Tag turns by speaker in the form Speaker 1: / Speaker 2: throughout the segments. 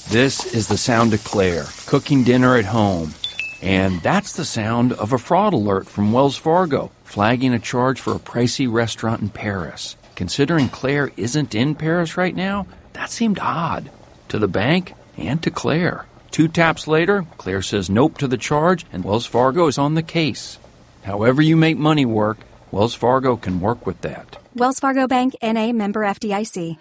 Speaker 1: This is the sound of Claire, cooking dinner at home. And that's the sound of a fraud alert from Wells Fargo, flagging a charge for a pricey restaurant in Paris. Considering Claire isn't in Paris right now, that seemed odd. To the bank and to Claire. 2 taps later, Claire says nope to the charge, and Wells Fargo is on the case. However you make money work, Wells Fargo can work with that.
Speaker 2: Wells Fargo Bank, N.A., member FDIC.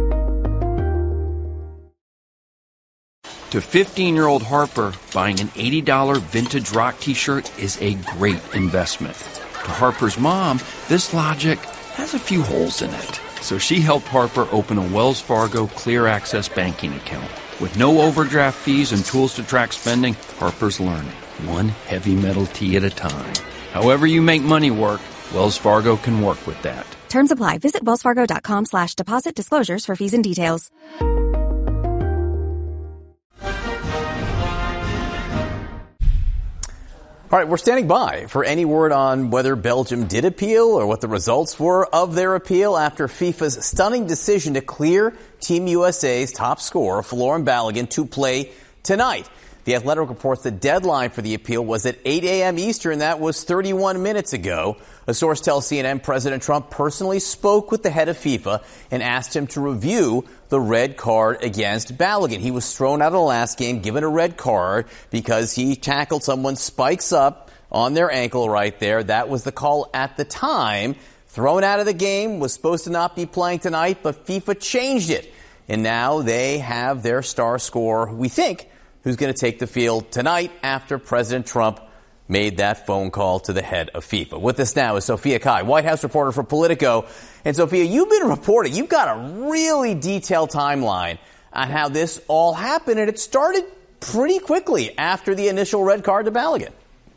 Speaker 1: To 15-year-old Harper, buying an $80 vintage rock t-shirt is a great investment. To Harper's mom, this logic has a few holes in it. So she helped Harper open a Wells Fargo Clear Access banking account. With no overdraft fees and tools to track spending, Harper's learning, one heavy metal tee at a time. However you make money work, Wells Fargo can work with that.
Speaker 2: Terms apply. Visit wellsfargo.com/deposit disclosures for fees and details.
Speaker 3: All right, we're standing by for any word on whether Belgium did appeal or what the results were of their appeal after FIFA's stunning decision to clear Team USA's top scorer, Folarin Balogun, to play tonight. The Athletic reports the deadline for the appeal was at 8 a.m. Eastern. That was 31 minutes ago. A source tells CNN President Trump personally spoke with the head of FIFA and asked him to review the red card against Balogun. He was thrown out of the last game, given a red card because he tackled someone's spikes up on their ankle right there. That was the call at the time. Thrown out of the game, was supposed to not be playing tonight, but FIFA changed it. And now they have their star scorer, we think, who's going to take the field tonight after President Trump made that phone call to the head of FIFA. With us now is Sophia Kai, White House reporter for Politico. And Sophia, you've been reporting. You've got a really detailed timeline on how this all happened, and it started pretty quickly after the initial red card to Balogun.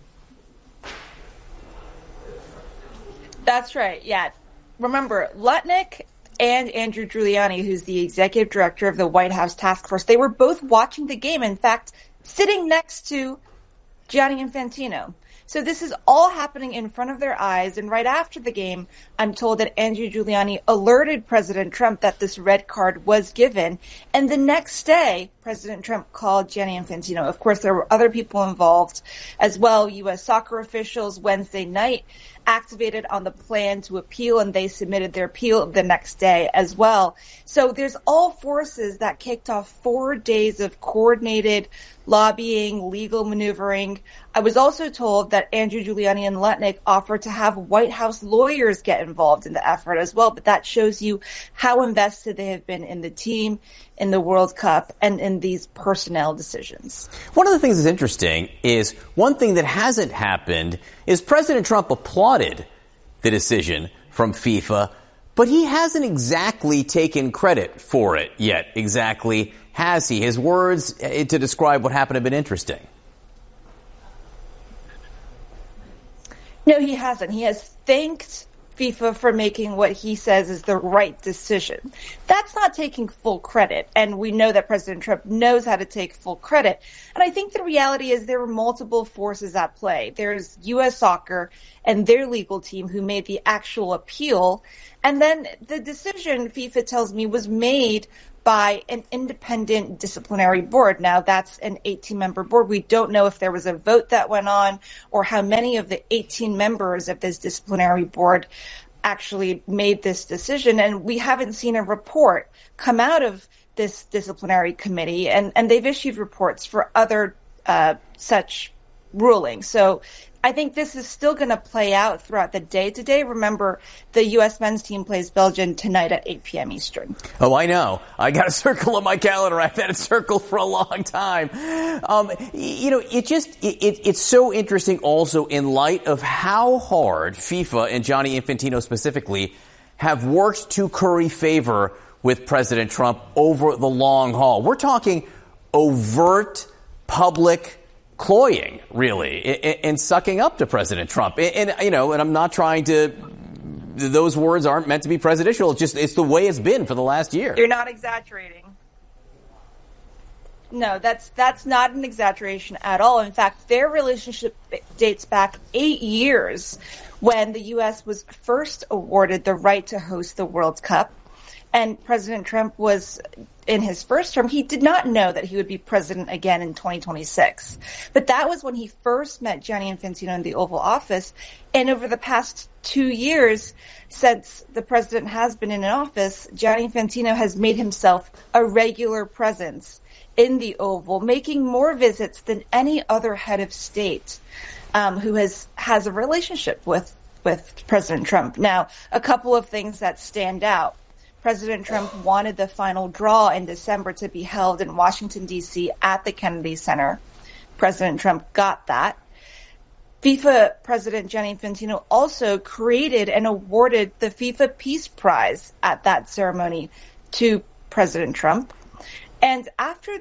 Speaker 4: That's right, yeah. Remember, Lutnick and Andrew Giuliani, who's the executive director of the White House task force, they were both watching the game. In fact, sitting next to Gianni Infantino. So this is all happening in front of their eyes. And right after the game, I'm told that Andrew Giuliani alerted President Trump that this red card was given. And the next day, President Trump called Gianni Infantino. Of course, there were other people involved as well. U.S. soccer officials Wednesday night activated on the plan to appeal, and they submitted their appeal the next day as well. So there's all forces that kicked off 4 days of coordinated lobbying, legal maneuvering. I was also told that Andrew Giuliani and Lutnick offered to have White House lawyers get involved in the effort as well. But that shows you how invested they have been in the team, in the World Cup, and in these personnel decisions.
Speaker 3: One of the things that's interesting is one thing that hasn't happened is President Trump applauded the decision from FIFA, but he hasn't exactly taken credit for it yet. Exactly, has he? His words to describe what happened have been interesting.
Speaker 4: No, he hasn't. He has thanked FIFA for making what he says is the right decision. That's not taking full credit. And we know that President Trump knows how to take full credit. And I think the reality is there were multiple forces at play. There's U.S. Soccer and their legal team who made the actual appeal. And then the decision, FIFA tells me, was made by an independent disciplinary board. Now, that's an 18-member board. We don't know if there was a vote that went on or how many of the 18 members of this disciplinary board actually made this decision. And we haven't seen a report come out of this disciplinary committee. And they've issued reports for other such rulings. So I think this is still going to play out throughout the day today. Remember, the U.S. men's team plays Belgium tonight at 8 p.m. Eastern.
Speaker 3: Oh, I know. I got a circle on my calendar. I've had a circle for a long time. It's so interesting also in light of how hard FIFA and Gianni Infantino specifically have worked to curry favor with President Trump over the long haul. We're talking overt public cloying, really, and sucking up to President Trump. And I'm not trying to, those words aren't meant to be presidential. It's the way it's been for the last year.
Speaker 4: You're not exaggerating. No, that's not an exaggeration at all. In fact, their relationship dates back 8 years when the U.S. was first awarded the right to host the World Cup. And President Trump was in his first term. He did not know that he would be president again in 2026. But that was when he first met Gianni Infantino in the Oval Office. And over the past 2 years, since the president has been in office, Gianni Infantino has made himself a regular presence in the Oval, making more visits than any other head of state who has a relationship with President Trump. Now, a couple of things that stand out. President Trump wanted the final draw in December to be held in Washington, D.C. at the Kennedy Center. President Trump got that. FIFA President Gianni Infantino also created and awarded the FIFA Peace Prize at that ceremony to President Trump. And after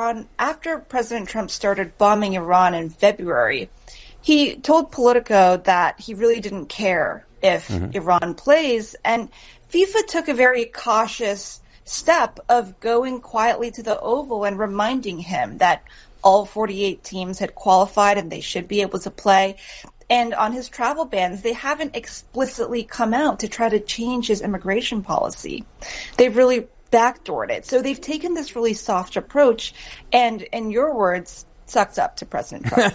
Speaker 4: President Trump started bombing Iran in February, he told Politico that he really didn't care if Iran plays, and FIFA took a very cautious step of going quietly to the Oval and reminding him that all 48 teams had qualified and they should be able to play. And on his travel bans, they haven't explicitly come out to try to change his immigration policy. They've really backdoored it. So they've taken this really soft approach and, in your words, sucked up to President Trump.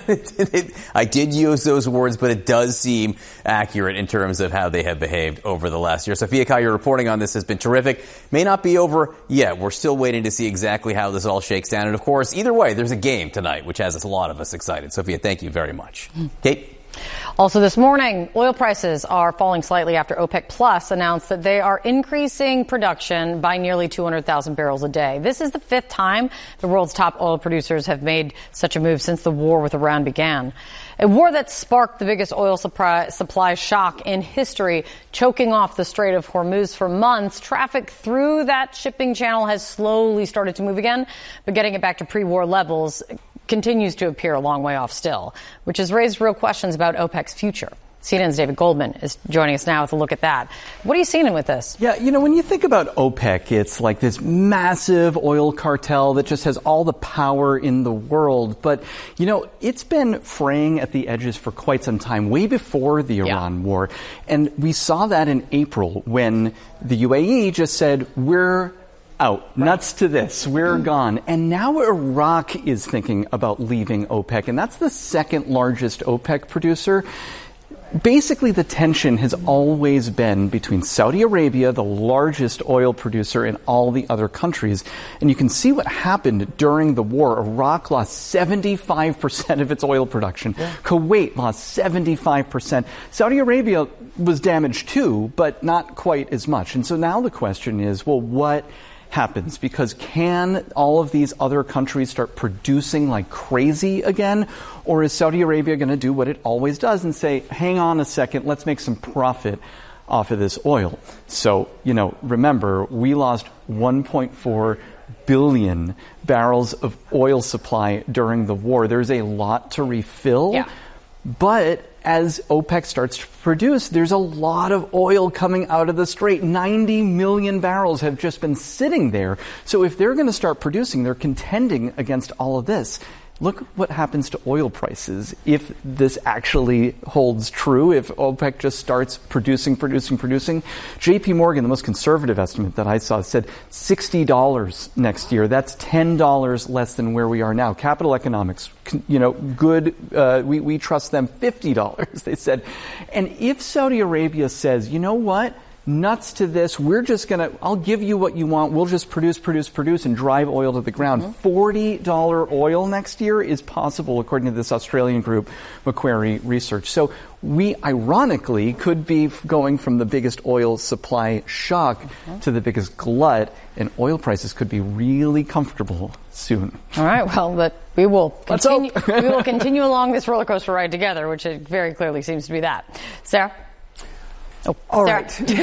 Speaker 3: I did use those words, but it does seem accurate in terms of how they have behaved over the last year. Sophia Kai, your reporting on this has been terrific. May not be over yet. We're still waiting to see exactly how this all shakes down. And, of course, either way, there's a game tonight, which has a lot of us excited. Sophia, thank you very much. Kate?
Speaker 5: Also this morning, oil prices are falling slightly after OPEC Plus announced that they are increasing production by nearly 200,000 barrels a day. This is the fifth time the world's top oil producers have made such a move since the war with Iran began. A war that sparked the biggest oil supply shock in history, choking off the Strait of Hormuz for months. Traffic through that shipping channel has slowly started to move again, but getting it back to pre-war levels continues to appear a long way off still, which has raised real questions about OPEC's future. CNN's David Goldman is joining us now with a look at that. What are you seeing with this?
Speaker 6: Yeah, when you think about OPEC, it's like this massive oil cartel that just has all the power in the world. But, it's been fraying at the edges for quite some time, way before the Iran war. And we saw that in April when the UAE just said, we're out. Nuts to this. We're gone. And now Iraq is thinking about leaving OPEC, and that's the second largest OPEC producer. Basically, the tension has always been between Saudi Arabia, the largest oil producer, and all the other countries. And you can see what happened during the war. Iraq lost 75% of its oil production. Yeah. Kuwait lost 75%. Saudi Arabia was damaged too, but not quite as much. And so now the question is, well, what happens? Because can all of these other countries start producing like crazy again? Or is Saudi Arabia going to do what it always does and say, hang on a second, let's make some profit off of this oil? So, remember, we lost 1.4 billion barrels of oil supply during the war. There's a lot to refill. Yeah. But as OPEC starts to produce, there's a lot of oil coming out of the Strait. 90 million barrels have just been sitting there. So if they're going to start producing, they're contending against all of this. Look what happens to oil prices if this actually holds true, if OPEC just starts producing. JP Morgan, the most conservative estimate that I saw, said $60 next year. That's $10 less than where we are now. Capital Economics, good. We trust them. $50, they said. And if Saudi Arabia says, you know what? Nuts to this. We're just I'll give you what you want. We'll just produce and drive oil to the ground. $40 oil next year is possible, according to this Australian group, Macquarie Research. So we, ironically, could be going from the biggest oil supply shock to the biggest glut, and oil prices could be really comfortable soon.
Speaker 5: All right. Well, but we will continue. We will continue along this roller coaster ride together, which it very clearly seems to be that. Sarah?
Speaker 7: Oh, all
Speaker 5: Sarah.
Speaker 7: right. It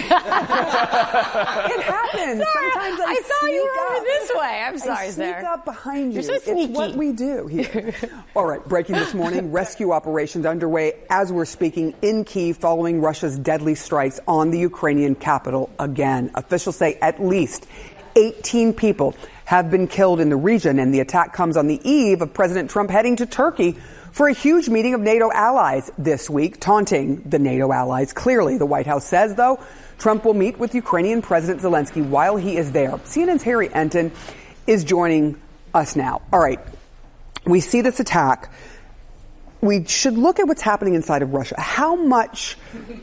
Speaker 7: happens.
Speaker 5: Sarah,
Speaker 7: Sometimes
Speaker 5: I thought you were over this way. I'm sorry, Sarah.
Speaker 7: Sneak up behind you.
Speaker 5: You're so sneaky.
Speaker 7: It's what we do here. All right. Breaking this morning, rescue operations underway as we're speaking in Kyiv following Russia's deadly strikes on the Ukrainian capital again. Officials say at least 18 people have been killed in the region. And the attack comes on the eve of President Trump heading to Turkey for a huge meeting of NATO allies this week, taunting the NATO allies. Clearly, the White House says, though, Trump will meet with Ukrainian President Zelensky while he is there. CNN's Harry Enton is joining us now. All right. We see this attack. We should look at what's happening inside of Russia. How much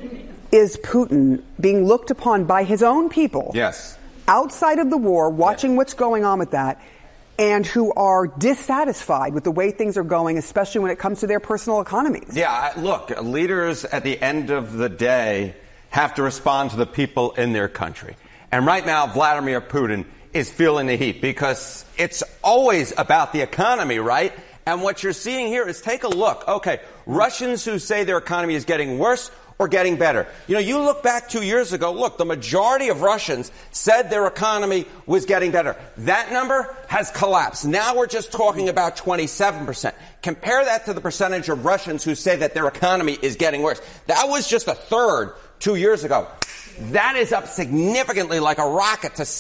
Speaker 7: is Putin being looked upon by his own people?
Speaker 8: Yes.
Speaker 7: Outside of the war, watching what's going on with that, and who are dissatisfied with the way things are going, especially when it comes to their personal economies.
Speaker 8: Yeah, look, leaders at the end of the day have to respond to the people in their country. And right now, Vladimir Putin is feeling the heat because it's always about the economy, right? And what you're seeing here is, take a look. Okay, Russians who say their economy is getting worse or getting better. You know, you look back 2 years ago, look, the majority of Russians said their economy was getting better. That number has collapsed. Now we're just talking about 27%. Compare that to the percentage of Russians who say that their economy is getting worse. That was just a third 2 years ago. That is up significantly like a rocket to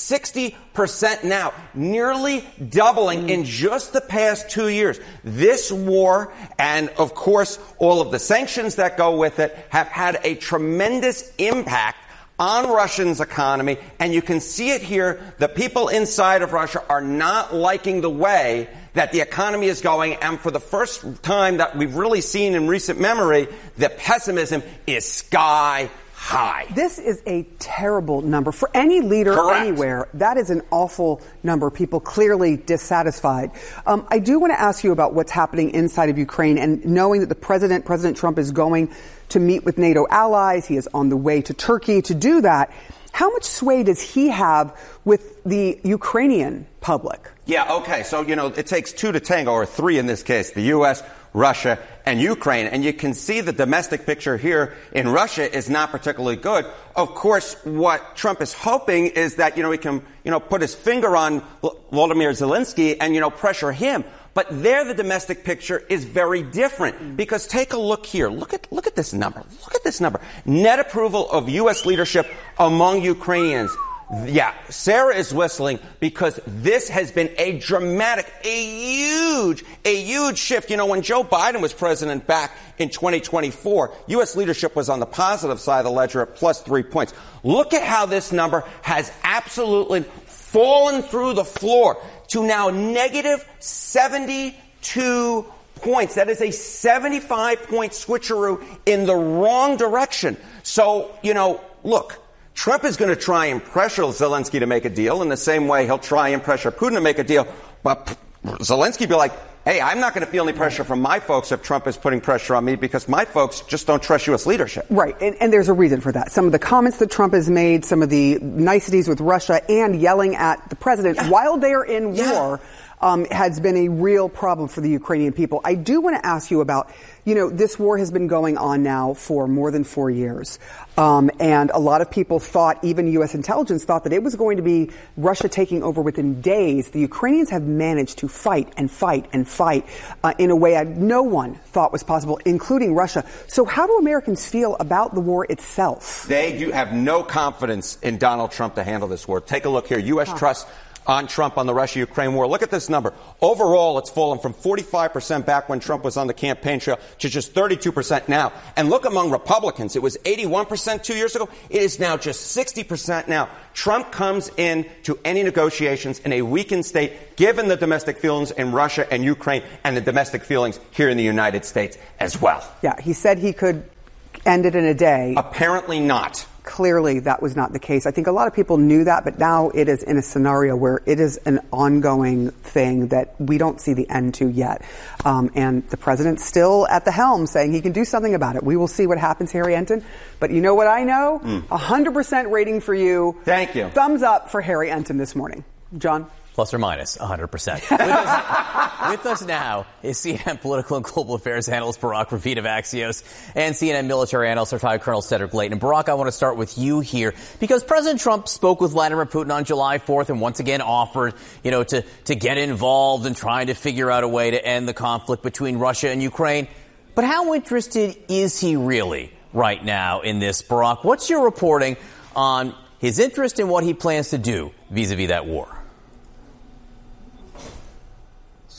Speaker 8: 60% now, nearly doubling in just the past 2 years. This war and, of course, all of the sanctions that go with it have had a tremendous impact on Russia's economy, and you can see it here. The people inside of Russia are not liking the way that the economy is going, and for the first time that we've really seen in recent memory, the pessimism is sky high.
Speaker 7: This is a terrible number for any leader anywhere. That is an awful number. People clearly dissatisfied. I do want to ask you about what's happening inside of Ukraine, and knowing that the President Trump is going to meet with NATO allies. He is on the way to Turkey to do that. How much sway does he have with the Ukrainian public?
Speaker 8: Yeah, okay. So, you know, it takes two to tango, or three in this case, the U.S., Russia, and Ukraine. And you can see the domestic picture here in Russia is not particularly good. Of course, what Trump is hoping is that, he can, put his finger on Volodymyr Zelensky and, pressure him. But there, the domestic picture is very different, because take a look here. Look at this number. Look at this number. Net approval of U.S. leadership among Ukrainians. Yeah, Sarah is whistling, because this has been a dramatic, a huge shift. When Joe Biden was president back in 2024, U.S. leadership was on the positive side of the ledger at plus 3 points. Look at how this number has absolutely fallen through the floor to now negative 72 points. That is a 75-point switcheroo in the wrong direction. So, look, Trump is going to try and pressure Zelensky to make a deal in the same way he'll try and pressure Putin to make a deal. But Zelensky be like, hey, I'm not going to feel any pressure from my folks if Trump is putting pressure on me, because my folks just don't trust U.S. leadership.
Speaker 7: Right. And there's a reason for that. Some of the comments that Trump has made, some of the niceties with Russia, and yelling at the president while they're in war has been a real problem for the Ukrainian people. I do want to ask you about, this war has been going on now for more than 4 years. And a lot of people thought, even U.S. intelligence thought, that it was going to be Russia taking over within days. The Ukrainians have managed to fight and fight and fight in a way no one thought was possible, including Russia. So how do Americans feel about the war itself?
Speaker 8: They do have no confidence in Donald Trump to handle this war. Take a look here. U.S. trust on Trump on the Russia-Ukraine war. Look at this number. Overall, it's fallen from 45% back when Trump was on the campaign trail to just 32% now. And look among Republicans. It was 81% 2 years ago. It is now just 60% now. Trump comes in to any negotiations in a weakened state, given the domestic feelings in Russia and Ukraine and the domestic feelings here in the United States as well.
Speaker 7: Yeah, he said he could end it in a day.
Speaker 8: Apparently not.
Speaker 7: Clearly, that was not the case. I think a lot of people knew that, but now it is in a scenario where it is an ongoing thing that we don't see the end to yet. And the president's still at the helm saying he can do something about it. We will see what happens, Harry Enton. But you know what I know? 100% rating for you.
Speaker 8: Thank you.
Speaker 7: Thumbs up for Harry Enton this morning. John?
Speaker 3: Plus or minus 100%. With us now is CNN political and global affairs analyst Barack Ravid of Axios and CNN military analyst retired Colonel Cedric Leighton. And Barack, I want to start with you here, because President Trump spoke with Vladimir Putin on July 4th and once again offered, to get involved in trying to figure out a way to end the conflict between Russia and Ukraine. But how interested is he really right now in this, Barack? What's your reporting on his interest in what he plans to do vis-a-vis that war?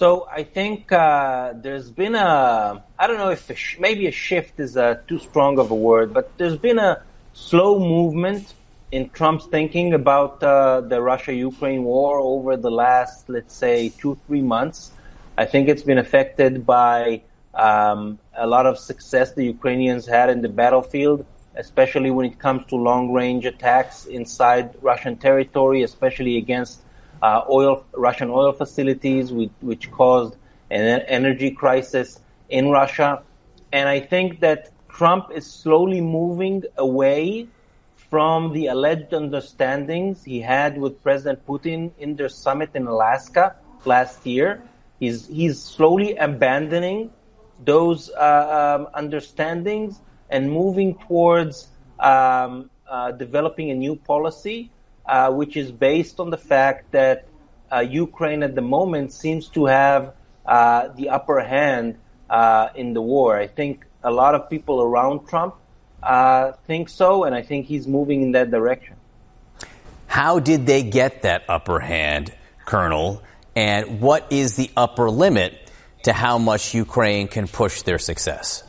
Speaker 9: So I think there's been I don't know if maybe a shift is too strong of a word, but there's been a slow movement in Trump's thinking about the Russia-Ukraine war over the last, let's say, 2-3 months. I think it's been affected by a lot of success the Ukrainians had in the battlefield, especially when it comes to long-range attacks inside Russian territory, especially against Russian oil facilities, which caused an energy crisis in Russia. And I think that Trump is slowly moving away from the alleged understandings he had with President Putin in their summit in Alaska last year. He's slowly abandoning those understandings and moving towards developing a new policy, which is based on the fact that Ukraine at the moment seems to have the upper hand in the war. I think a lot of people around Trump think so, and I think he's moving in that direction.
Speaker 3: How did they get that upper hand, Colonel? And what is the upper limit to how much Ukraine can push their success?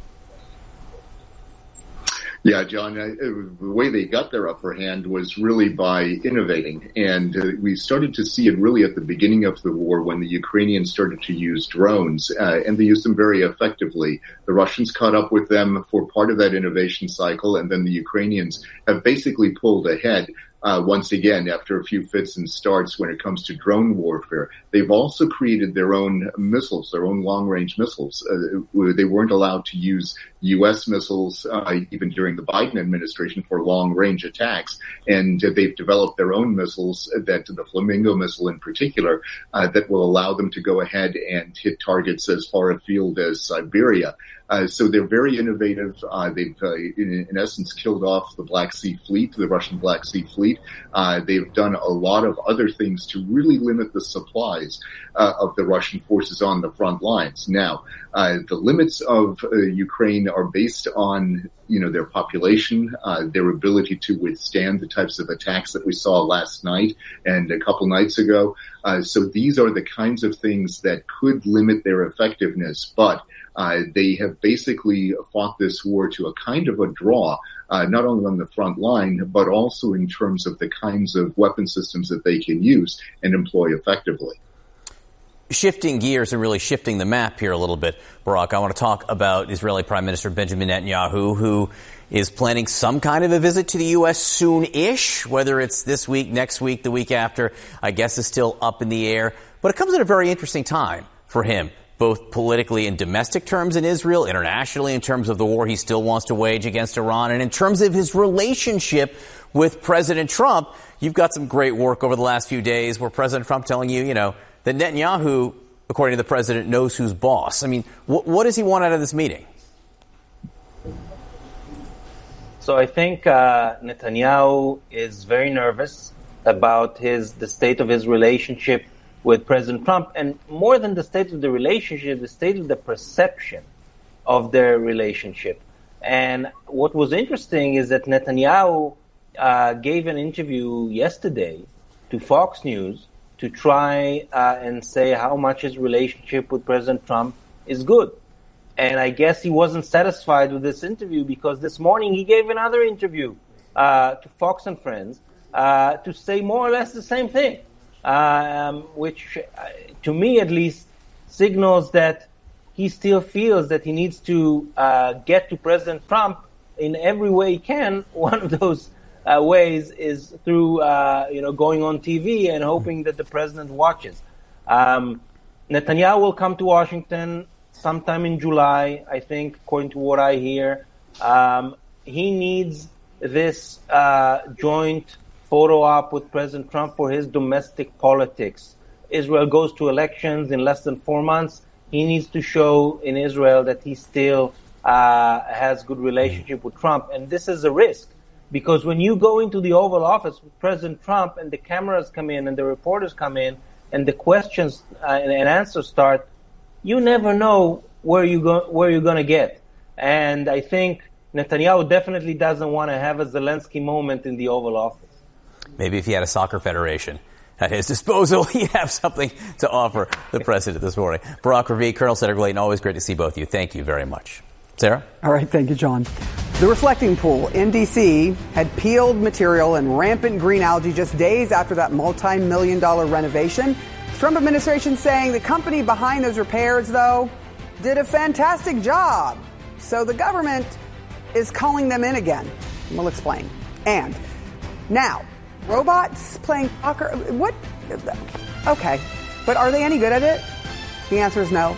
Speaker 10: Yeah, John, the way they got their upper hand was really by innovating. And we started to see it really at the beginning of the war when the Ukrainians started to use drones, and they used them very effectively. The Russians caught up with them for part of that innovation cycle, and then the Ukrainians have basically pulled ahead. Once again, after a few fits and starts when it comes to drone warfare. They've also created their own missiles, their own long-range missiles. They weren't allowed to use U.S. missiles even during the Biden administration for long-range attacks, and they've developed their own missiles, that the Flamingo missile in particular, that will allow them to go ahead and hit targets as far afield as Siberia. So they're very innovative. They've, in essence, killed off the Black Sea Fleet, the Russian Black Sea Fleet. They've done a lot of other things to really limit the supplies of the Russian forces on the front lines. Now, the limits of Ukraine are based on, their population, their ability to withstand the types of attacks that we saw last night and a couple nights ago. So these are the kinds of things that could limit their effectiveness, but they have basically fought this war to a kind of a draw, not only on the front line, but also in terms of the kinds of weapon systems that they can use and employ effectively.
Speaker 3: Shifting gears and really shifting the map here a little bit, Barak, I want to talk about Israeli Prime Minister Benjamin Netanyahu, who is planning some kind of a visit to the U.S. soon-ish, whether it's this week, next week, the week after, I guess is still up in the air. But it comes at a very interesting time for him, both politically in domestic terms in Israel, internationally in terms of the war he still wants to wage against Iran, and in terms of his relationship with President Trump. You've got some great work over the last few days where President Trump telling you, that Netanyahu, according to the president, knows who's boss. I mean, what does he want out of this meeting?
Speaker 9: So I think Netanyahu is very nervous about the state of his relationship with President Trump, and more than the state of the relationship, the state of the perception of their relationship. And what was interesting is that Netanyahu gave an interview yesterday to Fox News to try and say how much his relationship with President Trump is good. And I guess he wasn't satisfied with this interview because this morning he gave another interview to Fox and Friends to say more or less the same thing, which to me at least signals that he still feels that he needs to get to President Trump in every way he can. One of those ways is through, going on TV and hoping that the president watches. Netanyahu will come to Washington sometime in July, I think, according to what I hear. He needs this joint photo op with President Trump for his domestic politics. Israel goes to elections in less than 4 months. He needs to show in Israel that he still has good relationship with Trump. And this is a risk. Because when you go into the Oval Office with President Trump and the cameras come in and the reporters come in and the questions and answers start, you never know where you're going to get. And I think Netanyahu definitely doesn't want to have a Zelensky moment in the Oval Office.
Speaker 3: Maybe if he had a soccer federation. at his disposal, he'd have something to offer the president this morning. Barack Ravid, Colonel Cedric Leighton, always great to see both of you. Thank you very much. Sarah?
Speaker 7: All right, thank you, John. The Reflecting Pool in D.C. had peeled material and rampant green algae just days after that multi-million-dollar renovation. The Trump administration saying the company behind those repairs, though, did a fantastic job. So the government is calling them in again. We'll explain. And now, robots playing soccer. What? Okay. But are they any good at it? The answer is no.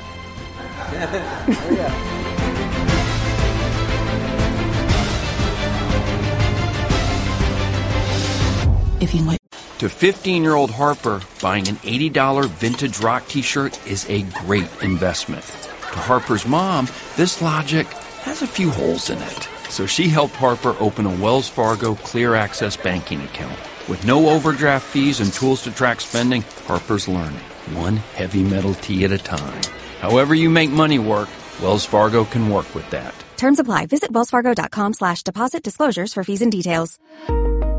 Speaker 1: To 15-year-old Harper, buying an $80 vintage rock t-shirt is a great investment. To Harper's mom, this logic has a few holes in it. So she helped Harper open a Wells Fargo Clear Access banking account. With no overdraft fees and tools to track spending, Harper's learning, one heavy metal tee at a time. However you make money work, Wells Fargo can work with that.
Speaker 2: Terms apply. Visit wellsfargo.com/deposit disclosures for fees and details.